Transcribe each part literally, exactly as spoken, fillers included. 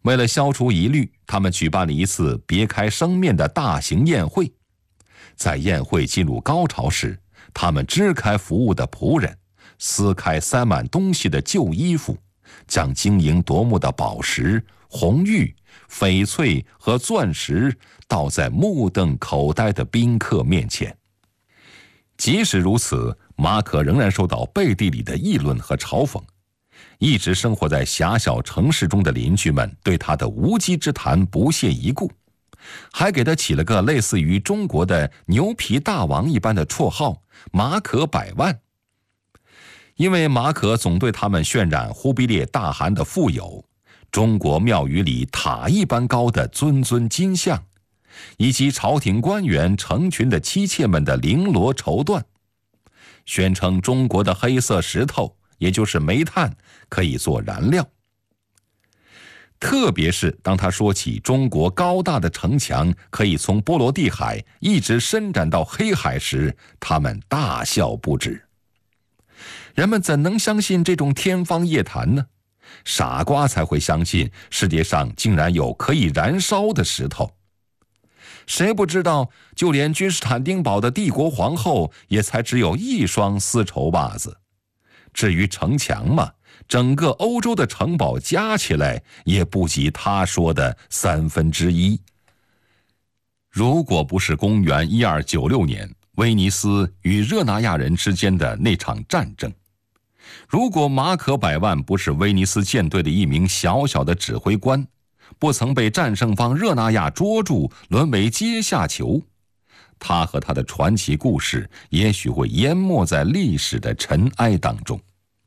为了消除疑虑，他们举办了一次别开生面的大型宴会。在宴会进入高潮时，他们支开服务的仆人，撕开塞满东西的旧衣服，将晶莹夺目的宝石、红玉、翡翠和钻石倒在目瞪口呆的宾客面前。即使如此，马可仍然受到背地里的议论和嘲讽。一直生活在狭小城市中的邻居们对他的无稽之谈不屑一顾，还给他起了个类似于中国的牛皮大王一般的绰号“马可百万”。因为马可总对他们渲染忽必烈大汗的富有，中国庙宇里塔一般高的尊尊金像，以及朝廷官员成群的妻妾们的绫罗绸缎，宣称中国的黑色石头，也就是煤炭，可以做燃料。特别是当他说起中国高大的城墙可以从波罗的海一直伸展到黑海时，他们大笑不止。人们怎能相信这种天方夜谭呢？傻瓜才会相信世界上竟然有可以燃烧的石头。谁不知道，就连君士坦丁堡的帝国皇后也才只有一双丝绸袜子。至于城墙嘛，整个欧洲的城堡加起来也不及他说的三分之一。如果不是公元一二九六年威尼斯与热那亚人之间的那场战争，如果马可百万不是威尼斯舰队的一名小小的指挥官，不曾被战胜方热那亚捉住，沦为阶下囚，他和他的传奇故事也许会淹没在历史的尘埃当中。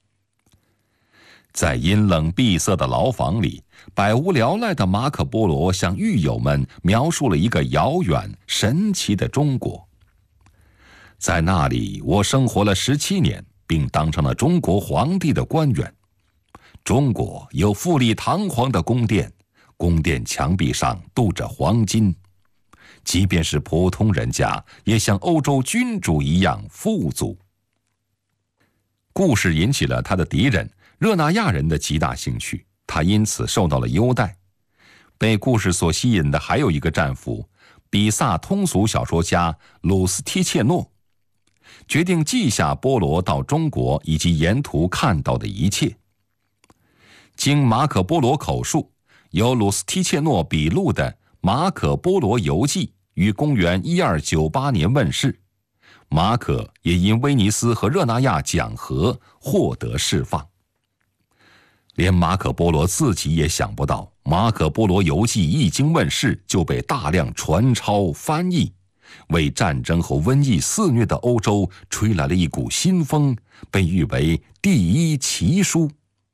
在阴冷闭塞的牢房里，百无聊赖的马可波罗向狱友们描述了一个遥远神奇的中国。在那里，我生活了十七年，并当上了中国皇帝的官员。中国有富丽堂皇的宫殿，宫殿墙壁上镀着黄金，即便是普通人家，也像欧洲君主一样富足。故事引起了他的敌人热那亚人的极大兴趣，他因此受到了优待。被故事所吸引的还有一个战俘，比萨通俗小说家鲁斯提切诺，决定记下波罗到中国以及沿途看到的一切。经马可波罗口述，由鲁斯提切诺笔录的《马可波罗游记》于公元一二九八年问世，马可也因威尼斯和热那亚讲和获得释放。连马可波罗自己也想不到，马可波罗游记一经问世就被大量传抄翻译，为战争和瘟疫肆虐的欧洲吹来了一股新风，被誉为第一奇书。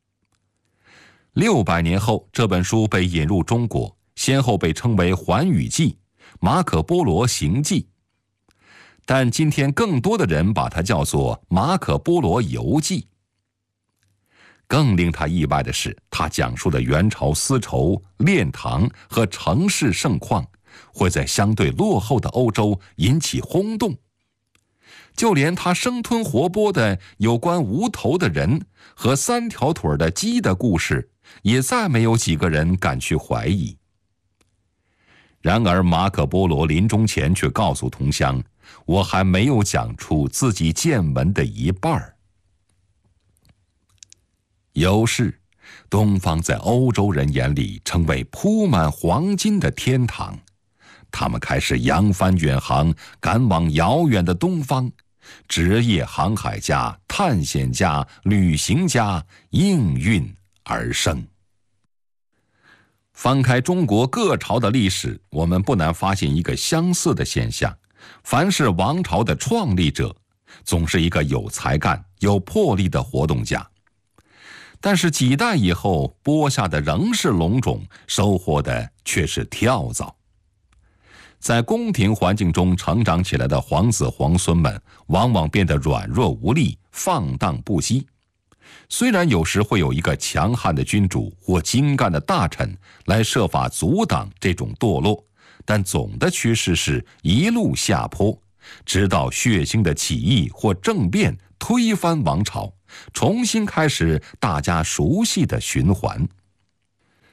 六百年后，这本书被引入中国，先后被称为《寰宇记》、《马可波罗行记》，但今天更多的人把它叫做《马可波罗游记》。更令他意外的是，他讲述的元朝丝绸、炼糖和城市盛况，会在相对落后的欧洲引起轰动。就连他生吞活剥的有关无头的人和三条腿的鸡的故事，也再没有几个人敢去怀疑。然而马可波罗临终前却告诉同乡，我还没有讲出自己见闻的一半。有时，东方在欧洲人眼里成为铺满黄金的天堂，他们开始扬帆远航，赶往遥远的东方。职业航海家、探险家、旅行家应运而生。翻开中国各朝的历史，我们不难发现一个相似的现象：凡是王朝的创立者，总是一个有才干、有魄力的活动家。但是几代以后，播下的仍是龙种，收获的却是跳蚤。在宫廷环境中成长起来的皇子皇孙们，往往变得软弱无力、放荡不羁。虽然有时会有一个强悍的君主或精干的大臣来设法阻挡这种堕落，但总的趋势是一路下坡，直到血腥的起义或政变推翻王朝，重新开始大家熟悉的循环。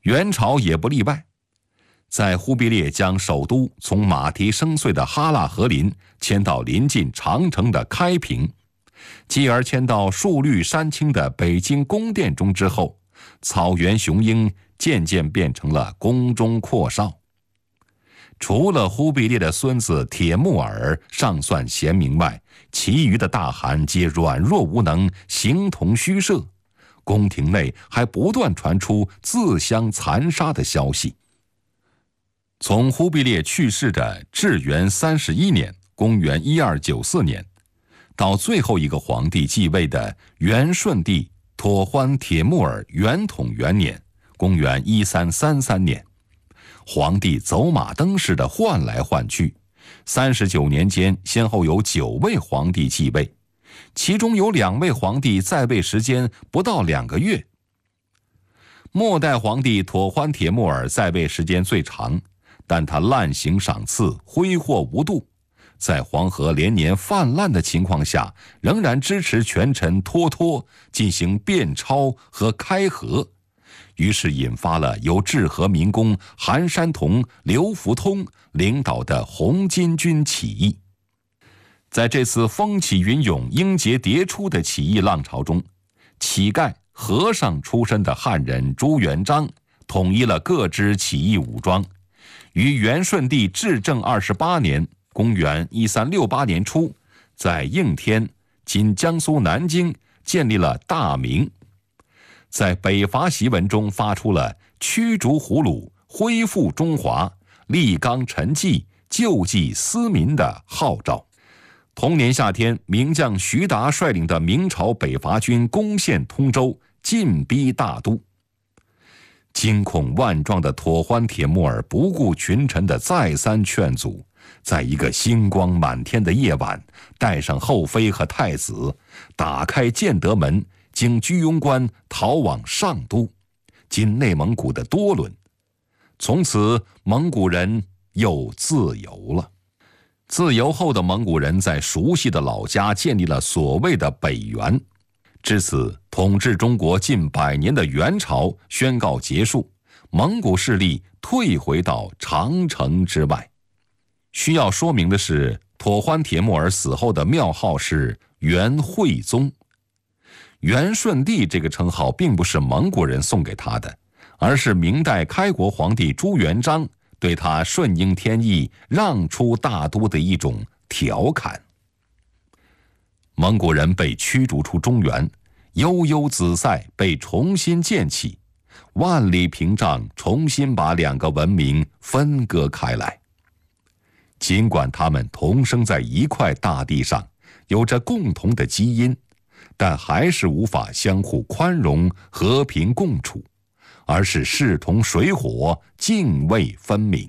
元朝也不例外。在忽必烈将首都从马蹄声碎的哈腊和林迁到临近长城的开平，继而迁到树绿山青的北京宫殿中之后，草原雄鹰渐渐变成了宫中阔少。除了忽必烈的孙子铁木儿尚算贤明外，其余的大汗皆软弱无能，形同虚设。宫廷内还不断传出自相残杀的消息。从忽必烈去世的至元三十一年（公元一二九四年）到最后一个皇帝继位的元顺帝妥欢铁木儿元统元年（公元一三三三年），皇帝走马灯似的换来换去，三十九年间先后有九位皇帝继位，其中有两位皇帝在位时间不到两个月。末代皇帝妥欢铁木儿在位时间最长，但他滥行赏赐，挥霍无度，在黄河连年泛滥的情况下，仍然支持权臣脱脱进行变抄和开河，于是引发了由治河民工韩山童、刘福通领导的红巾军起义。在这次风起云涌、英杰迭出的起义浪潮中，乞丐、和尚出身的汉人朱元璋统一了各支起义武装，于元顺帝至正二十八年（公元一三六八年初），在应天（今江苏南京）建立了大明。在北伐檄文中发出了驱逐胡虏、恢复中华、立纲陈纪、救济思民的号召。同年夏天，名将徐达率领的明朝北伐军攻陷通州，进逼大都。惊恐万状的妥欢铁木儿不顾群臣的再三劝阻，在一个星光满天的夜晚，带上后妃和太子，打开建德门，经居庸关逃往上都，今内蒙古的多伦。从此，蒙古人又自由了。自由后的蒙古人在熟悉的老家建立了所谓的北元。至此，统治中国近百年的元朝宣告结束，蒙古势力退回到长城之外。需要说明的是，妥欢铁木儿死后的庙号是元惠宗。元顺帝这个称号并不是蒙古人送给他的，而是明代开国皇帝朱元璋对他顺应天意、让出大都的一种调侃。蒙古人被驱逐出中原，悠悠子塞被重新建起，万里屏障重新把两个文明分割开来。尽管他们同生在一块大地上，有着共同的基因，但还是无法相互宽容、和平共处，而是势同水火，泾渭分明。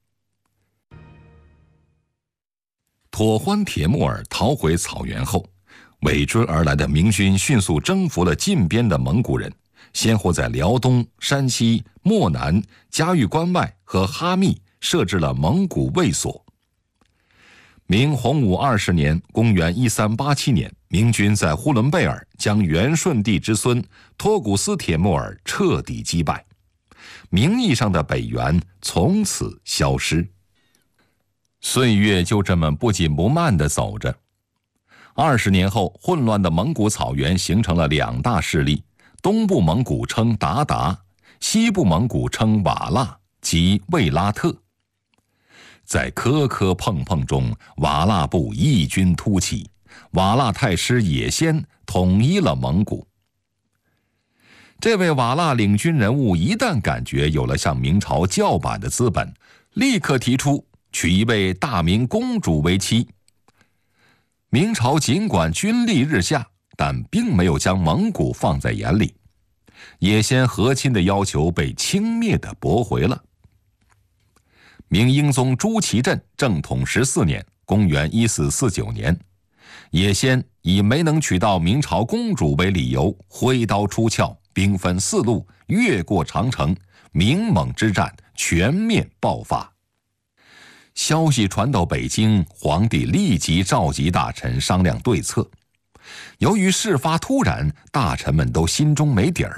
妥欢铁木儿逃回草原后，尾追而来的明军迅速征服了近边的蒙古人，先后在辽东、山西、漠南、嘉峪关外和哈密设置了蒙古卫所。明洪武二十年（公元一三八七年），明军在呼伦贝尔将元顺帝之孙托古斯铁木儿彻底击败，名义上的北元从此消失。岁月就这么不紧不慢地走着。二十年后，混乱的蒙古草原形成了两大势力，东部蒙古称鞑靼，西部蒙古称瓦剌及卫拉特。在磕磕碰碰中，瓦剌部异军突起，瓦剌太师也先统一了蒙古。这位瓦剌领军人物一旦感觉有了向明朝叫板的资本，立刻提出娶一位大明公主为妻。明朝尽管军力日下，但并没有将蒙古放在眼里，也先和亲的要求被轻蔑地驳回了。明英宗朱祁镇正统十四年（公元一四四九年），也先以没能娶到明朝公主为理由，挥刀出鞘，兵分四路，越过长城，明蒙之战全面爆发。消息传到北京，皇帝立即召集大臣商量对策。由于事发突然，大臣们都心中没底儿，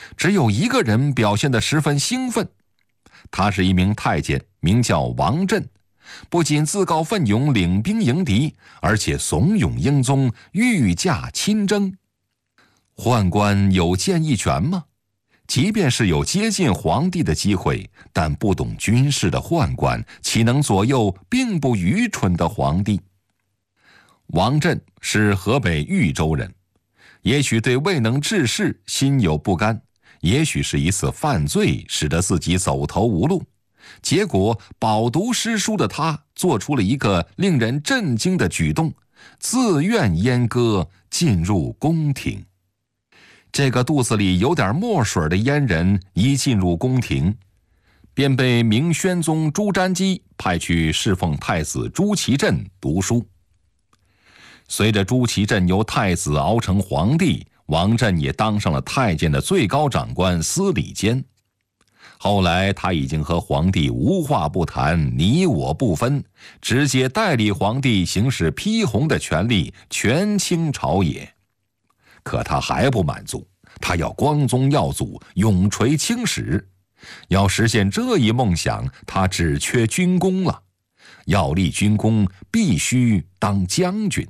只有一个人表现得十分兴奋，他是一名太监，名叫王振，不仅自告奋勇领兵迎敌，而且怂恿英宗御驾亲征。宦官有建议权吗？即便是有接近皇帝的机会，但不懂军事的宦官岂能左右并不愚蠢的皇帝？王振是河北豫州人，也许对未能治事心有不甘，也许是一次犯罪使得自己走投无路，结果饱读诗书的他做出了一个令人震惊的举动，自愿阉割进入宫廷。这个肚子里有点墨水的阉人一进入宫廷，便被明宣宗朱瞻基派去侍奉太子朱祁镇读书。随着朱祁镇由太子熬成皇帝，王振也当上了太监的最高长官司礼监。后来他已经和皇帝无话不谈，你我不分，直接代理皇帝行使批红的权力，权倾朝野。可他还不满足，他要光宗耀祖，永垂青史。要实现这一梦想，他只缺军功了。要立军功，必须当将军。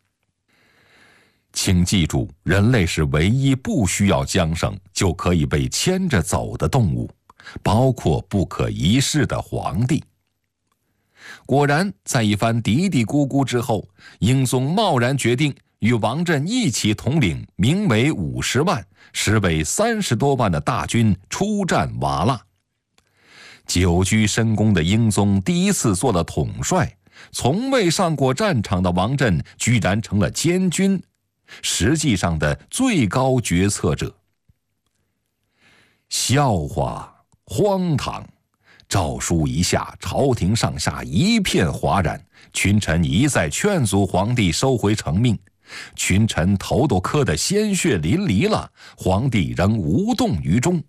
请记住，人类是唯一不需要缰绳就可以被牵着走的动物，包括不可一世的皇帝。果然，在一番嘀嘀咕咕之后，英宗贸然决定与王振一起统领名为五十万，实为三十多万的大军出战瓦剌。久居深宫的英宗第一次做了统帅，从未上过战场的王振居然成了监军，实际上的最高决策者。笑话，荒唐！诏书一下，朝廷上下一片哗然，群臣一再劝阻皇帝收回成命，群臣头都磕得鲜血淋漓了，皇帝仍无动于衷。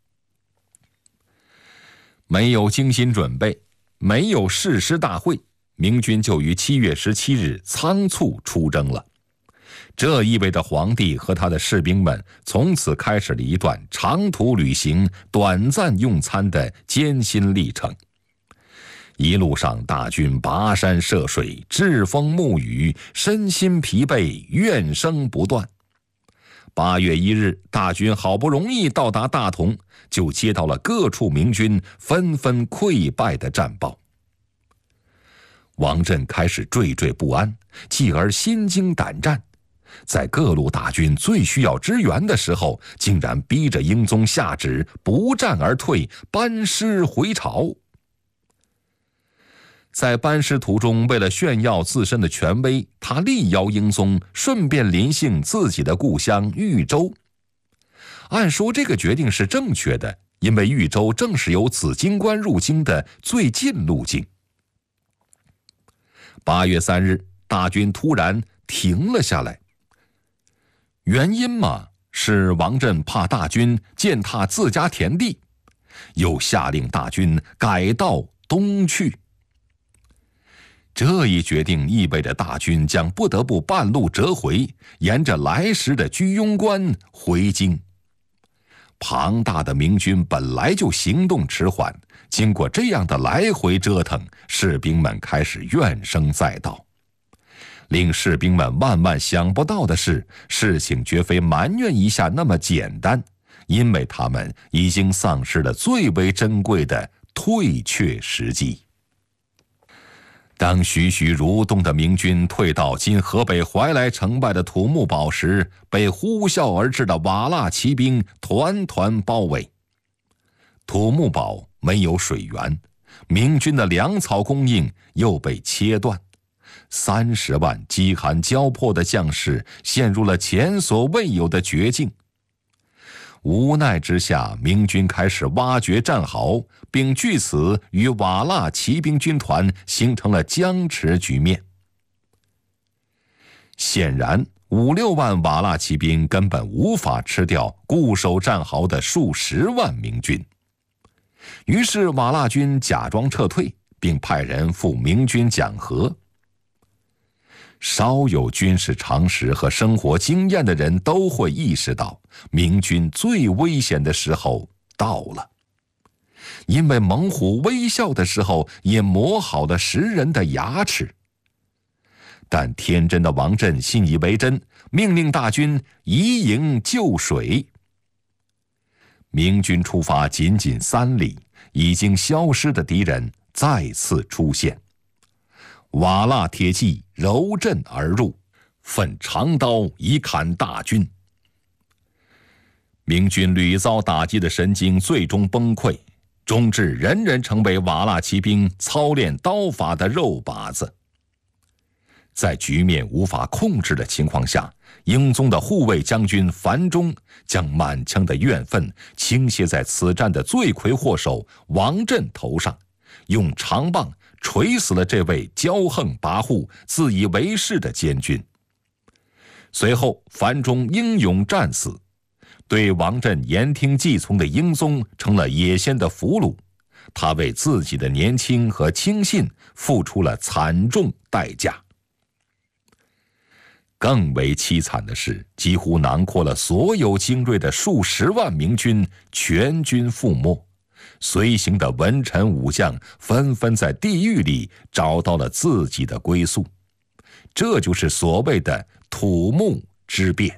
没有精心准备，没有誓师大会，明军就于七月十七日仓促出征了。这意味着皇帝和他的士兵们从此开始了一段长途旅行、短暂用餐的艰辛历程。一路上，大军跋山涉水，栉风沐雨，身心疲惫，怨声不断。八月一日，大军好不容易到达大同，就接到了各处明军纷纷溃败的战报。王振开始惴惴不安，继而心惊胆战。在各路大军最需要支援的时候，竟然逼着英宗下旨不战而退，班师回朝。在班师途中，为了炫耀自身的权威，他力邀英宗顺便临幸自己的故乡豫州。按说这个决定是正确的，因为豫州正是由紫荆关入京的最近路径。八月三日，大军突然停了下来。原因嘛，是王振怕大军践踏自家田地，又下令大军改道东去。这一决定意味着大军将不得不半路折回，沿着来时的居庸关回京。庞大的明军本来就行动迟缓，经过这样的来回折腾，士兵们开始怨声载道。令士兵们万万想不到的是，事情绝非埋怨一下那么简单，因为他们已经丧失了最为珍贵的退却时机。当栩栩如动的明军退到今河北怀来城外的土木堡时，被呼啸而至的瓦剌骑兵团团包围。土木堡没有水源，明军的粮草供应又被切断，三十万饥寒交迫的将士陷入了前所未有的绝境。无奈之下，明军开始挖掘战壕，并据此与瓦剌骑兵军团形成了僵持局面。显然，五六万瓦剌骑兵根本无法吃掉固守战壕的数十万明军。于是瓦剌军假装撤退，并派人赴明军讲和。 稍有军事常识和生活经验的人都会意识到，明军最危险的时候到了。因为猛虎微笑的时候也磨好了食人的牙齿。但天真的王震信以为真，命令大军移营就水。明军出发仅仅三里，已经消失的敌人再次出现。瓦剌铁骑柔阵而入，奋长刀以砍大军。明军屡遭打击的神经最终崩溃，终至人人成为瓦剌骑兵操练刀法的肉靶子。在局面无法控制的情况下，英宗的护卫将军樊钟将满腔的怨愤倾泻在此战的罪魁祸首王震头上，用长棒锤死了这位骄横跋扈、自以为是的监军。随后，樊钟英勇战死，对王震言听计从的英宗成了野先的俘虏。他为自己的年轻和轻信付出了惨重代价。更为凄惨的是，几乎囊括了所有精锐的数十万明军全军覆没。随行的文臣武将纷纷在地狱里找到了自己的归宿，这就是所谓的土木之变。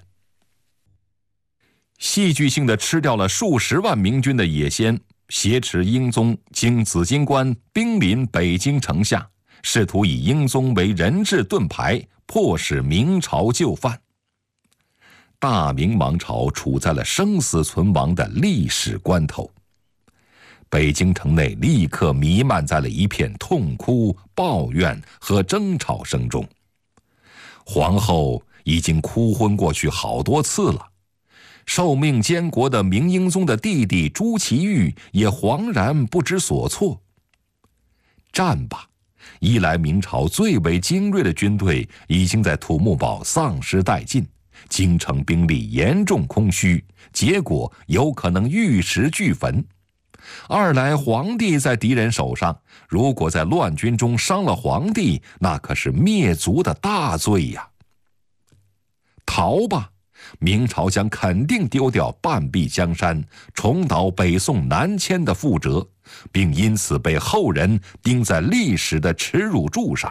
戏剧性地吃掉了数十万明军的野先，挟持英宗经紫荆关兵临北京城下，试图以英宗为人质盾牌，迫使明朝就范。大明王朝处在了生死存亡的历史关头。北京城内立刻弥漫在了一片痛哭、抱怨和争吵声中。皇后已经哭昏过去好多次了，受命监国的明英宗的弟弟朱祁钰也惶然不知所措。战吧！一来明朝最为精锐的军队已经在土木堡丧失殆尽，京城兵力严重空虚，结果有可能玉石俱焚。二来皇帝在敌人手上，如果在乱军中伤了皇帝，那可是灭族的大罪呀。逃吧！明朝将肯定丢掉半壁江山，重蹈北宋南迁的覆辙，并因此被后人钉在历史的耻辱柱上。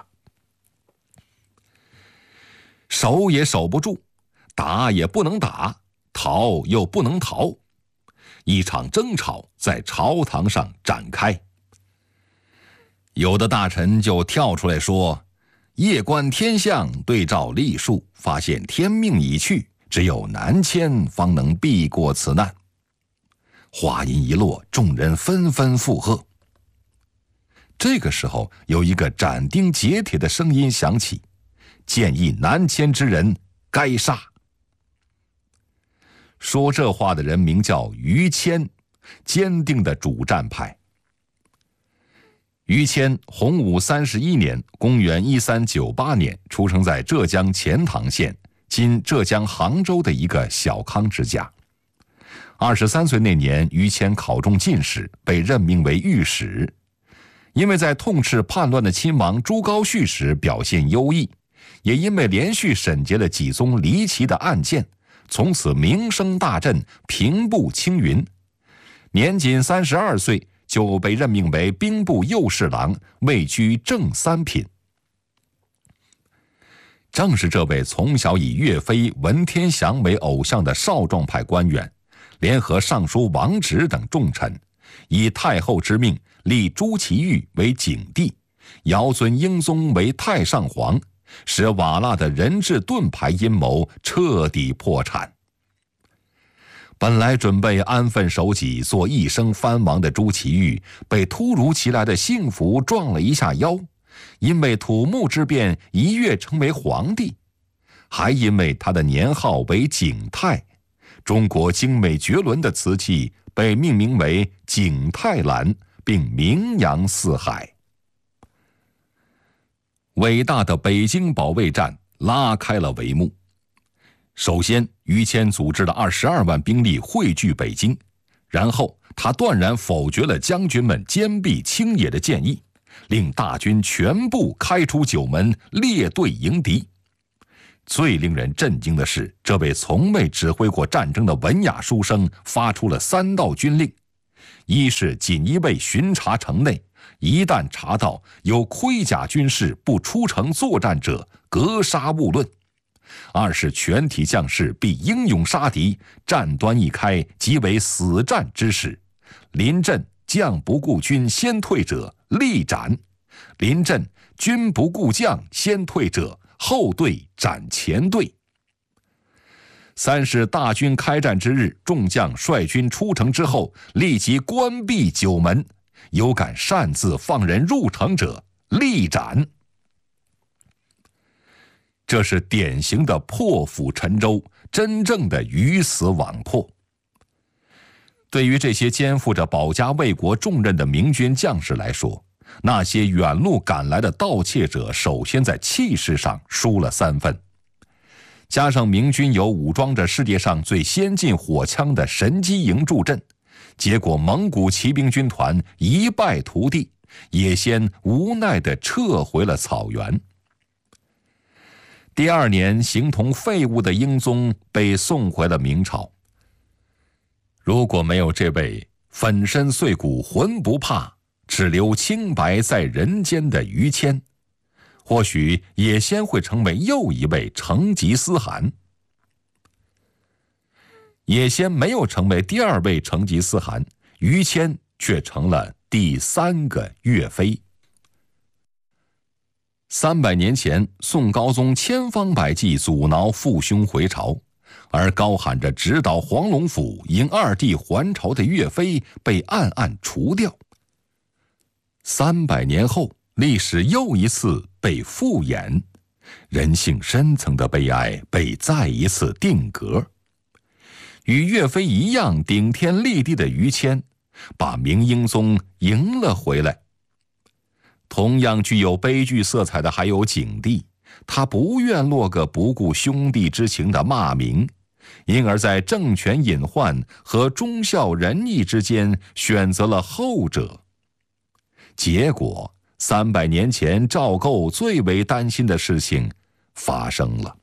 守也守不住，打也不能打，逃又不能逃，一场争吵在朝堂上展开。有的大臣就跳出来说，夜观天象，对照历数，发现天命已去，只有南迁方能避过此难。话音一落，众人纷纷附和。这个时候，有一个斩钉截铁的声音响起，建议南迁之人该杀。说这话的人名叫于谦，坚定的主战派。于谦，洪武三十一年（公元一三九八年）出生在浙江钱塘县（今浙江杭州）的一个小康之家。二十三岁那年，于谦考中进士，被任命为御史。因为在痛斥叛乱的亲王朱高煦时表现优异，也因为连续审结了几宗离奇的案件，从此名声大振，平步青云。年仅三十二岁，就被任命为兵部右侍郎，位居正三品。正是这位从小以岳飞、文天祥为偶像的少壮派官员，联合尚书王直等重臣，以太后之命立朱祁钰为景帝，遥尊英宗为太上皇，使瓦剌的人质盾牌阴谋彻底破产。本来准备安分守己做一生藩王的朱祁钰，被突如其来的幸福撞了一下腰，因为土木之变一跃成为皇帝，还因为他的年号为景泰，中国精美绝伦的瓷器被命名为景泰蓝，并名扬四海。伟大的北京保卫战拉开了帷幕。首先，于谦组织了二十二万兵力汇聚北京，然后他断然否决了将军们坚壁清野的建议，令大军全部开出九门，列队迎敌。 最令人震惊的是，这位从未指挥过战争的文雅书生发出了三道军令：一是锦衣卫巡查城内，一旦查到有盔甲军士不出城作战者，格杀勿论；二是全体将士必英勇杀敌，战端一开即为死战之时，临阵将不顾军先退者，立斩；临阵军不顾将先退者，后队斩前队。三是大军开战之日，众将率军出城之后，立即关闭九门，有敢擅自放人入城者，立斩。这是典型的破釜沉舟，真正的鱼死网破。对于这些肩负着保家卫国重任的明军将士来说，那些远路赶来的盗窃者首先在气势上输了三分，加上明军有武装着世界上最先进火枪的神机营助阵，结果蒙古骑兵军团一败涂地，也先无奈地撤回了草原。第二年，形同废物的英宗被送回了明朝。如果没有这位粉身碎骨浑不怕，只留清白在人间的于谦，或许也先会成为又一位成吉思汗。也先没有成为第二位成吉思汗，于谦却成了第三个岳飞。三百年前，宋高宗千方百计阻挠父兄回朝，而高喊着直捣黄龙府迎二弟还朝的岳飞被暗暗除掉。三百年后，历史又一次被复演，人性深层的悲哀被再一次定格。与岳飞一样顶天立地的于谦，把明英宗赢了回来。同样具有悲剧色彩的还有景帝，他不愿落个不顾兄弟之情的骂名，因而在政权隐患和忠孝仁义之间选择了后者。结果，三百年前赵构最为担心的事情发生了。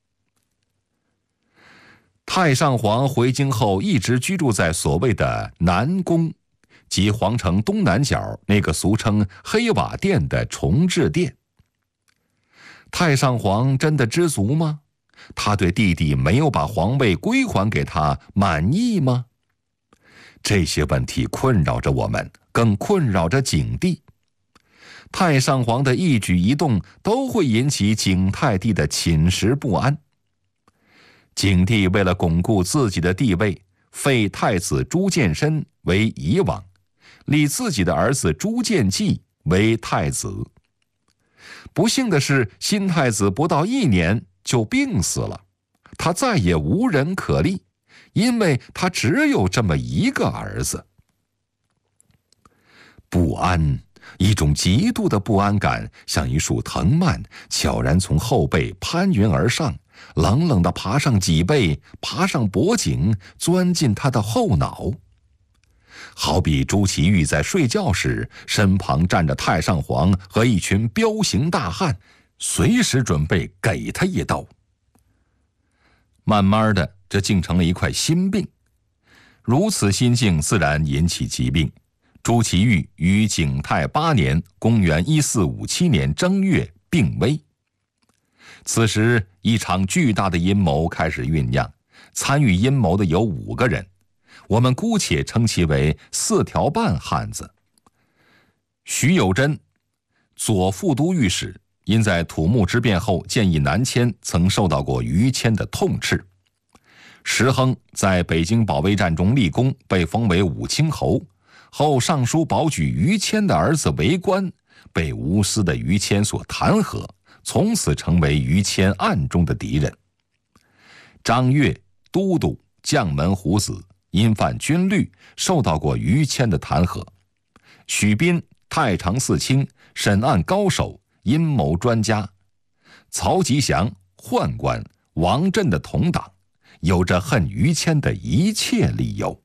太上皇回京后，一直居住在所谓的南宫，即皇城东南角那个俗称黑瓦殿的重治殿。太上皇真的知足吗？他对弟弟没有把皇位归还给他满意吗？这些问题困扰着我们，更困扰着景帝。太上皇的一举一动都会引起景泰帝的寝食不安。景帝为了巩固自己的地位，废太子朱见深为夷王，立自己的儿子朱见济为太子。不幸的是，新太子不到一年就病死了，他再也无人可立，因为他只有这么一个儿子。不安，一种极度的不安感，像一束藤蔓悄然从后背攀云而上，冷冷地爬上脊背，爬上脖颈，钻进他的后脑。好比朱祁钰在睡觉时，身旁站着太上皇和一群彪形大汉，随时准备给他一刀。慢慢的，这竟成了一块心病。如此心境自然引起疾病。朱祁钰于景泰八年（公元一四五七年）正月病危。此时，一场巨大的阴谋开始酝酿，参与阴谋的有五个人，我们姑且称其为四条半汉子。徐有贞，左副都御史，因在土木之变后建议南迁，曾受到过于谦的痛斥。石亨在北京保卫战中立功，被封为武清侯，后上书保举于谦的儿子为官，被无私的于谦所弹劾，从此成为于谦暗中的敌人。张悦，都督将门虎子，因犯军律，受到过于谦的弹劾。许彬，太常寺卿，审案高手，阴谋专家。曹吉祥，宦官，王振的同党，有着恨于谦的一切理由。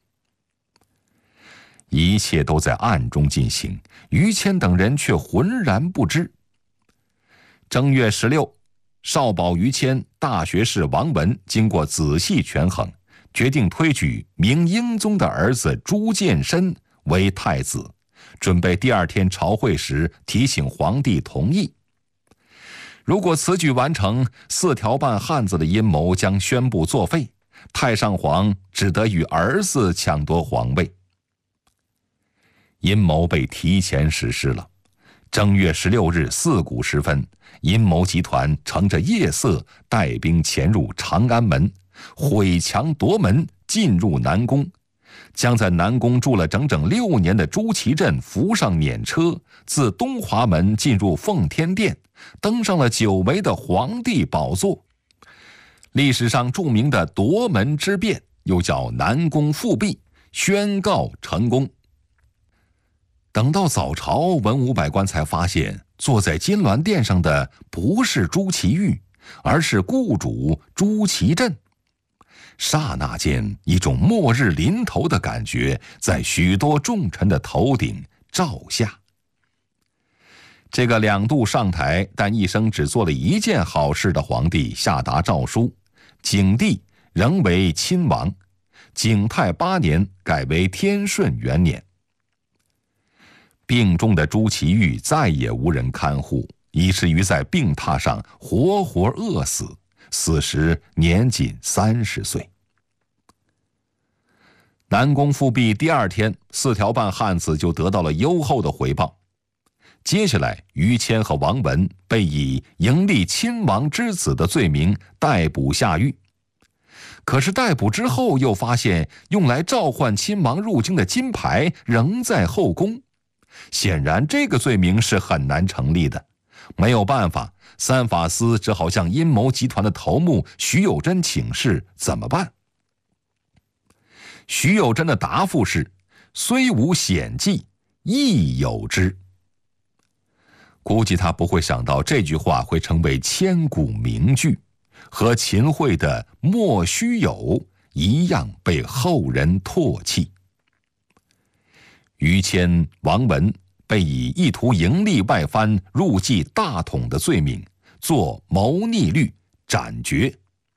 一切都在暗中进行，于谦等人却浑然不知。正月十六， 少保于谦、大学士王文经过仔细权衡，决定推举明英宗的儿子朱见深为太子，准备第二天朝会时提醒皇帝同意。如果此举完成，四条半汉子的阴谋将宣布作废，太上皇只得与儿子抢夺皇位。阴谋被提前实施了。正月十六日四鼓时分，阴谋集团乘着夜色带兵潜入长安门，毁墙夺门，进入南宫，将在南宫住了整整六年的朱祁镇扶上辇车，自东华门进入奉天殿，登上了久违的皇帝宝座。历史上著名的夺门之变，又叫南宫复辟，宣告成功。等到早朝，文武百官才发现，坐在金銮殿上的不是朱祁钰，而是雇主朱祁镇。刹那间，一种末日临头的感觉在许多重臣的头顶照下。这个两度上台但一生只做了一件好事的皇帝下达诏书，景帝仍为亲王，景泰八年改为天顺元年。病重的朱祁钰再也无人看护，以至于在病榻上活活饿死，死时年仅三十岁。南宫复辟第二天，四条半汉子就得到了优厚的回报。接下来，于谦和王文被以迎立亲王之子的罪名逮捕下狱。可是逮捕之后，又发现用来召唤亲王入京的金牌仍在后宫。显然这个罪名是很难成立的，没有办法，三法司只好向阴谋集团的头目徐有贞请示怎么办。徐有贞的答复是：虽无险计，亦有之。估计他不会想到这句话会成为千古名句，和秦桧的莫须有一样被后人唾弃。于谦、王文被以意图盈利外藩、入继大统的罪名，作谋逆律，斩决。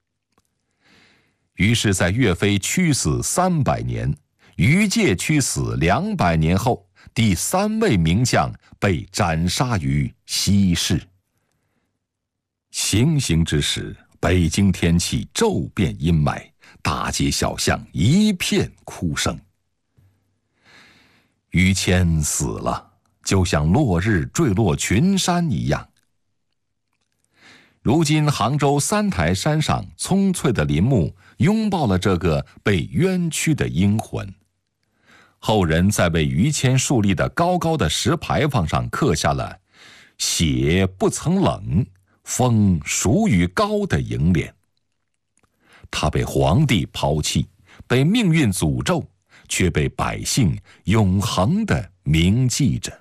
于是，在岳飞屈死三百年，于介屈死两百年后，第三位名将被斩杀于西市。行刑之时，北京天气骤变阴霾，大街小巷一片哭声。于谦死了，就像落日坠落群山一样。如今杭州三台山上葱翠的林木拥抱了这个被冤屈的英魂。后人在为于谦树立的高高的石牌坊上刻下了“血不曾冷，风属与高”的楹联。他被皇帝抛弃，被命运诅咒，却被百姓永恒地铭记着。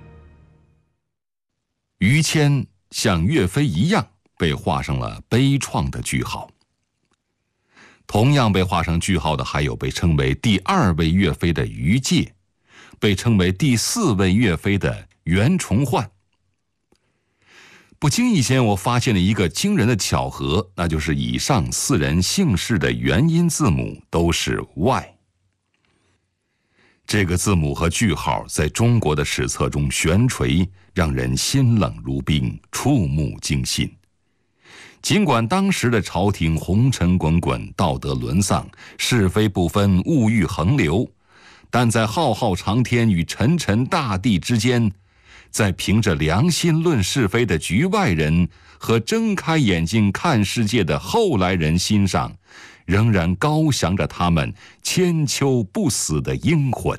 于谦像岳飞一样被画上了悲怆的句号。同样被画上句号的还有被称为第二位岳飞的于介，被称为第四位岳飞的袁崇焕。不经意间，我发现了一个惊人的巧合，那就是以上四人姓氏的元音字母都是 Y。这个字母和句号在中国的史册中悬垂，让人心冷如冰，触目惊心。尽管当时的朝廷红尘滚滚，道德沦丧，是非不分，物欲横流，但在浩浩长天与沉沉大地之间，在凭着良心论是非的局外人和睁开眼睛看世界的后来人心上，仍然高翔着他们千秋不死的英魂。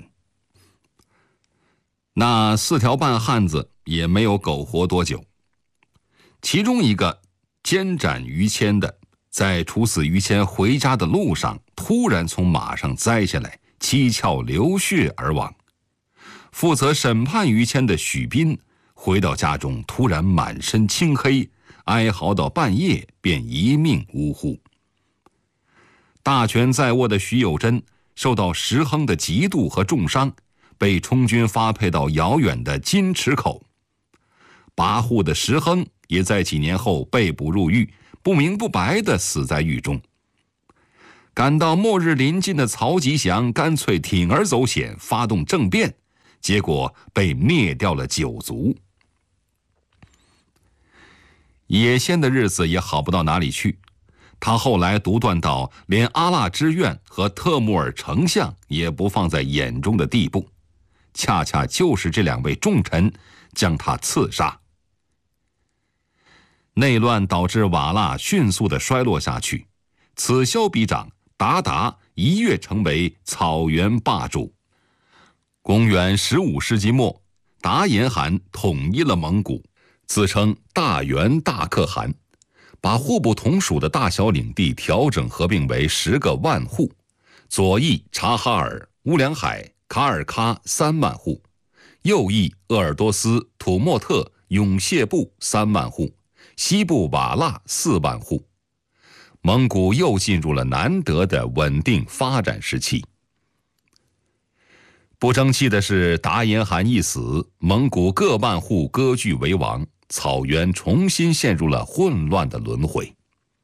那四条半汉子也没有苟活多久，其中一个监斩于谦的，在处死于谦回家的路上，突然从马上栽下来，七窍流血而亡。负责审判于谦的许斌回到家中，突然满身青黑，哀嚎到半夜，便一命呜呼。大权在握的徐有贞受到石亨的嫉妒和重伤，被充军发配到遥远的金池口。跋扈的石亨也在几年后被捕入狱，不明不白地死在狱中。感到末日临近的曹吉祥干脆铤而走险，发动政变，结果被灭掉了九族。野仙的日子也好不到哪里去，他后来独断到连阿剌之院和特木尔丞相也不放在眼中的地步，恰恰就是这两位重臣将他刺杀。内乱导致瓦剌迅速地衰落下去，此消彼长，鞑靼一跃成为草原霸主。公元十五世纪末，达延汗统一了蒙古，自称大元大可汗，把互不同属的大小领地调整合并为十个万户，左翼察哈尔、乌梁海、卡尔喀三万户，右翼鄂尔多斯、土默特、永谢部三万户，西部瓦剌四万户。蒙古又进入了难得的稳定发展时期。不争气的是，达延汗一死，蒙古各万户割据为王，草原重新陷入了混乱的轮回。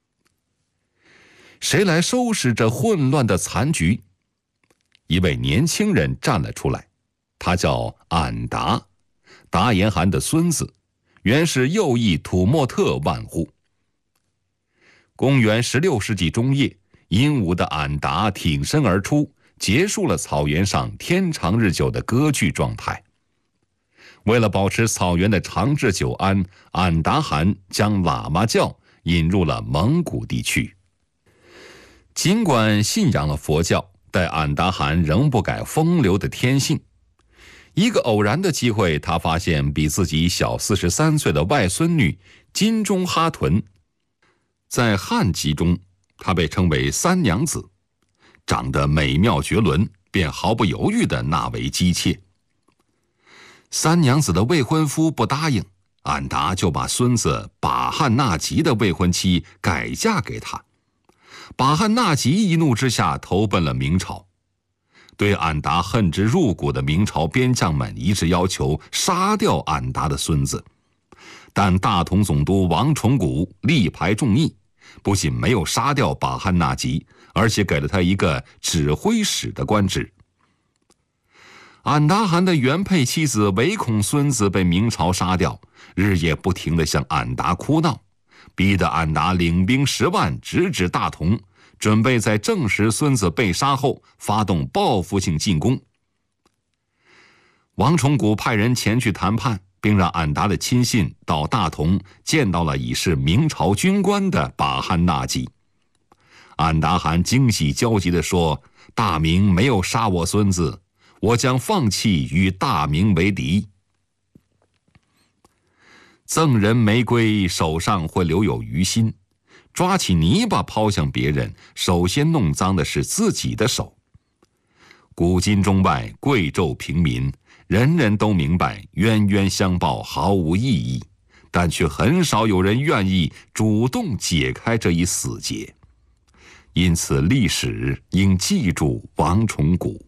谁来收拾这混乱的残局？一位年轻人站了出来，他叫俺答，达延汗的孙子，原是右翼土默特万户。公元十六世纪中叶，英武的俺答挺身而出，结束了草原上天长日久的割据状态。为了保持草原的长治久安，俺答汗将喇嘛教引入了蒙古地区。尽管信仰了佛教，但俺答汗仍不改风流的天性。一个偶然的机会，他发现比自己小四十三岁的外孙女金钟哈屯，在汉籍中，她被称为三娘子，长得美妙绝伦，便毫不犹豫地纳为姬妾。三娘子的未婚夫不答应，俺答就把孙子把汉纳吉的未婚妻改嫁给他。把汉纳吉一怒之下投奔了明朝。对俺答恨之入骨的明朝边将们一致要求杀掉俺答的孙子，但大同总督王崇古力排众议，不仅没有杀掉把汉纳吉，而且给了他一个指挥使的官职。俺答汗的原配妻子唯恐孙子被明朝杀掉，日夜不停地向俺答哭闹，逼得俺答领兵十万直指大同，准备在证实孙子被杀后发动报复性进攻。王崇古派人前去谈判，并让俺答的亲信到大同见到了已是明朝军官的把汉纳吉。俺答汗惊喜焦急地说：“大明没有杀我孙子，我将放弃与大明为敌。”赠人玫瑰，手上会留有余心。抓起泥巴抛向别人，首先弄脏的是自己的手。古今中外，贵胄平民，人人都明白冤冤相报毫无意义，但却很少有人愿意主动解开这一死结。因此，历史应记住王崇古。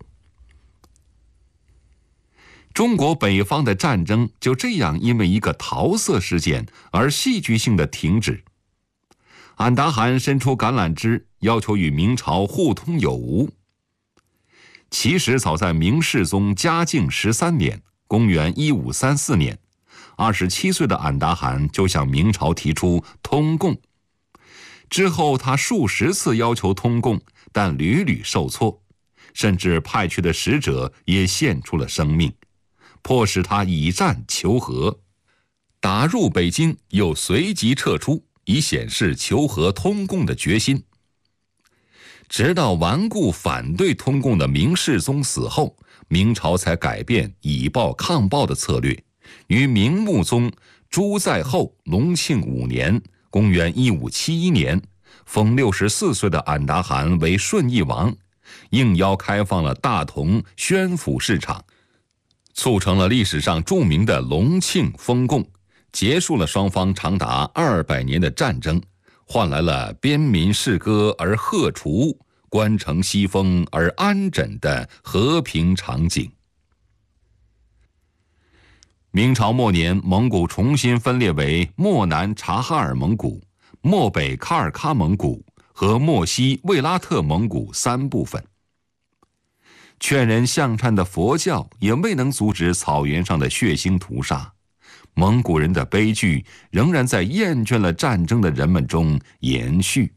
中国北方的战争就这样因为一个桃色事件而戏剧性的停止。俺答汗伸出橄榄枝，要求与明朝互通有无。其实早在明世宗嘉靖十三年（公元一五三四年），二十七岁的俺答汗就向明朝提出通贡。之后，他数十次要求通贡，但屡屡受挫，甚至派去的使者也献出了生命，迫使他以战求和。打入北京，又随即撤出，以显示求和通贡的决心。直到顽固反对通贡的明世宗死后，明朝才改变以暴抗暴的策略，于明穆宗朱在后隆庆五年（公元一五七一年），封六十四岁的俺答汗为顺义王，应邀开放了大同宣府市场，促成了历史上著名的隆庆封贡，结束了双方长达二百年的战争，换来了边民士歌而贺除，关城西风而安枕的和平场景。 明朝末年，蒙古重新分裂为漠南察哈尔蒙古、漠北喀尔喀蒙古和漠西卫拉特蒙古三部分。劝人向善的佛教也未能阻止草原上的血腥屠杀，蒙古人的悲剧仍然在厌倦了战争的人们中延续。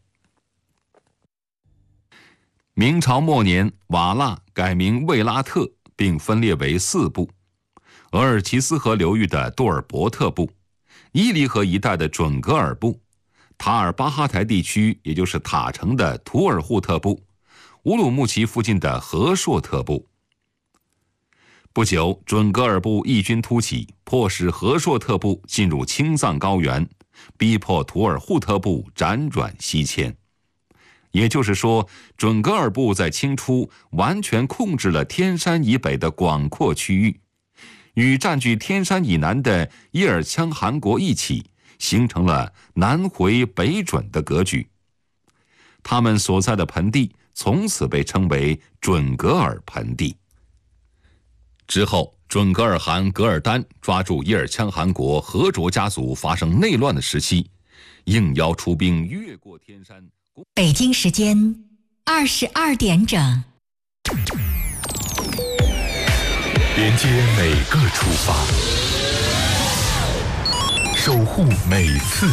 明朝末年，瓦剌改名卫拉特，并分裂为四部：额尔齐斯河流域的多尔伯特部、伊犁河一带的准噶尔部、塔尔巴哈台地区，也就是塔城的图尔扈特部、乌鲁木齐附近的和硕特部。不久，准噶尔部异军突起，迫使和硕特部进入青藏高原，逼迫图尔扈特部辗转西迁。也就是说，准噶尔部在清初完全控制了天山以北的广阔区域，与占据天山以南的叶尔羌汗国一起，形成了南回北准的格局。他们所在的盆地从此被称为准噶尔盆地。之后，准噶尔汗噶尔丹抓住叶尔羌汗国和卓家族发生内乱的时期，应邀出兵越过天山。 北京时间二十二点整， 连接每个出发，守护每次